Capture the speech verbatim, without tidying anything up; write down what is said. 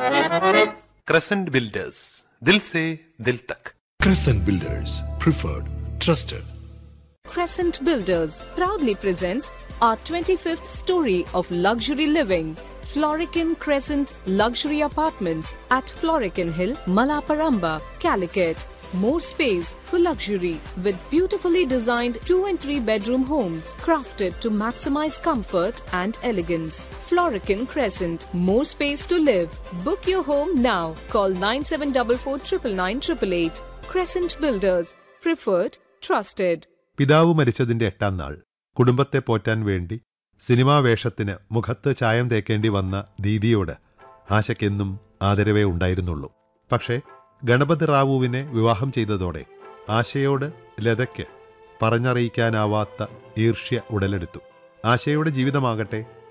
Crescent Builders, Dil Se Dil Tak. Crescent Builders, preferred, trusted. Crescent Builders proudly presents our twenty-fifth story of luxury living. Florican Crescent Luxury Apartments at Florican Hill, Malaparamba, Calicut. More space for luxury with beautifully designed two and three bedroom homes crafted to maximize comfort and elegance. Florican Crescent, more space to live. Book your home now. Call nine seven four four nine nine eight eight eight. Crescent Builders, preferred, trusted. പിതാവ് മരിച്ചതിന്റെ എട്ടാം നാൾ കുടുംബത്തെ പോറ്റാൻ വേണ്ടി cinema വേഷത്തിന് മുഖത്ത് ചായം തേക്കേണ്ടി വന്ന ദീദിയോട് ആശയ്ക്കെന്നും ആദരവേ ഉണ്ടായിരുന്നുള്ളൂ. പക്ഷേ ഗണപതി റാവുവിനെ വിവാഹം ചെയ്തതോടെ ആശയോട് ലതയ്ക്ക് പറഞ്ഞറിയിക്കാനാവാത്ത ഈർഷ്യ ഉടലെടുത്തു. ആശയുടെ ജീവിതമാകട്ടെ